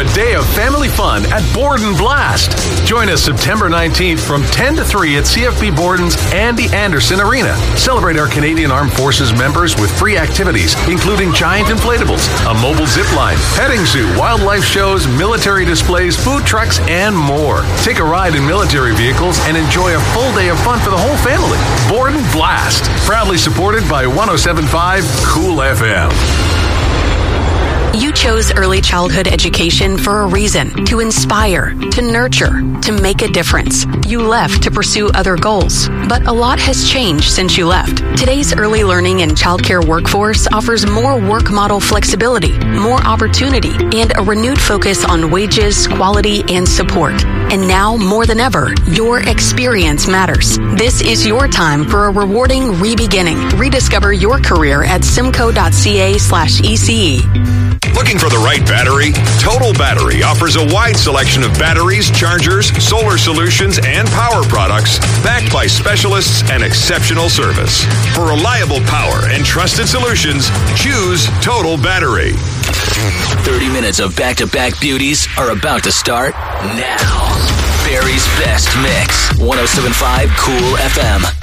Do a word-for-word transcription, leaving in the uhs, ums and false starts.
a day of family fun at Borden Blast. Join us September nineteenth from ten to three at C F B Borden's Andy Anderson Arena. Celebrate our Canadian Armed Forces members with free activities, including giant inflatables, a mobile zip line, petting zoo, wildlife shows, military displays, food trucks, and more. Take a ride in military vehicles and enjoy a full day of fun for the whole family. Borden Blast, proudly supported by one oh seven point five Cool F M. You chose early childhood education for a reason, to inspire, to nurture, to make a difference. You left to pursue other goals, but a lot has changed since you left. Today's early learning and childcare workforce offers more work model flexibility, more opportunity, and a renewed focus on wages, quality, and support. And now, more than ever, your experience matters. This is your time for a rewarding re-beginning. Rediscover your career at simco.ca slash ECE. Looking for the right battery? Total Battery offers a wide selection of batteries, chargers, solar solutions, and power products backed by specialists and exceptional service. For reliable power and trusted solutions, choose Total Battery. thirty minutes of back-to-back beauties are about to start now. Barry's Best Mix, one oh seven point five Cool F M.